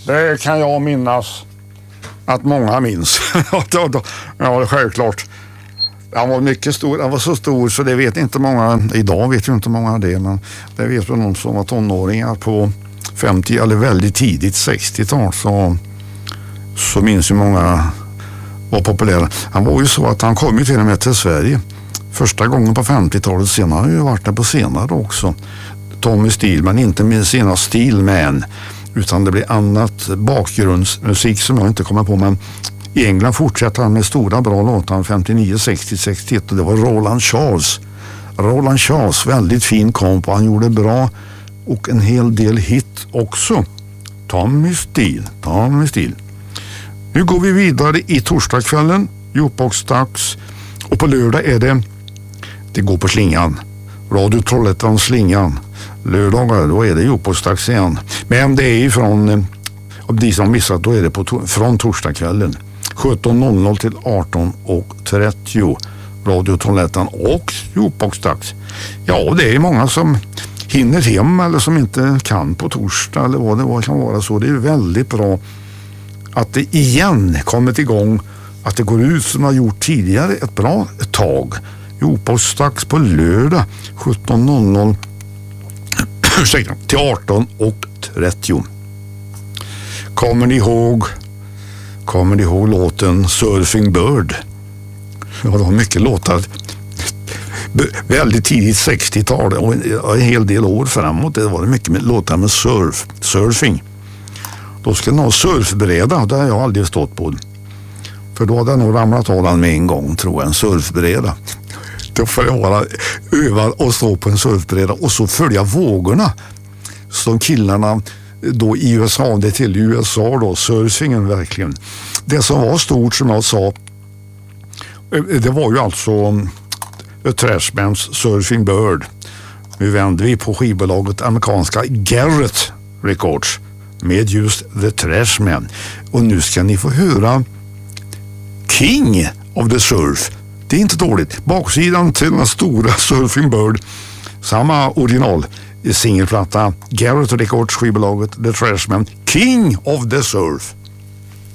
Det kan jag minnas att många minns. Ja, självklart. Han var mycket stor, han var så stor så det vet inte många, idag vet ju inte många det, men det vet väl någon som var tonåringar på 50 eller väldigt tidigt 60-tal så minns ju många var populära. Han var ju så att han kom ju till och med till Sverige första gången på 50-talet, sen har han ju varit där på senare också. Tommy Steele, men inte med sina Steelman, utan det blir annat bakgrundsmusik som jag inte kommer på, men i England fortsatte han med stora bra låtar 59, 60, 61 och det var Roland Charles. Roland Charles, väldigt fin komp och han gjorde bra och en hel del hit också. Tommy Steele. Nu går vi vidare i torsdagskvällen, jukebox-dags, och på lördag är det går på slingan. Radio Trollhättan slingan. Lördagar, då är det jukebox-dags igen. Men det är ifrån, om de som missat, då är det från torsdagskvällen. 17.00 till 18.30. Radio Trollhättan och jukebox-dags. Ja, det är många som hinner hem eller som inte kan på torsdag eller vad det kan vara så. Det är väldigt bra att det igen kommit igång, att det går ut som har gjort tidigare ett bra tag. Jukebox-dags på lördag 17.00 till 18.30. Kommer ni ihåg låten Surfing Bird? Ja, det var mycket låtar väldigt tidigt 60-tal och en hel del år framåt. Det var mycket med låtar med surfing. Då skulle man ha surfbräda, det har jag aldrig stått på. För då hade jag nog ramlat av den med en gång, tror jag, en surfbräda. Då får jag vara övad och stå på en surfbräda och så följa vågorna som killarna då i USA, det till USA då, surfingen verkligen. Det som var stort som jag sa, det var ju alltså The Trashmans Surfing Bird. Nu vänder vi på skivbolaget amerikanska Garrett Records med just The Trashman. Och nu ska ni få höra King of the Surf. Det är inte dåligt. Baksidan till den stora Surfing Bird, samma original singelplatta, Garrett Records skivbolaget The Trashman, King of the Surf.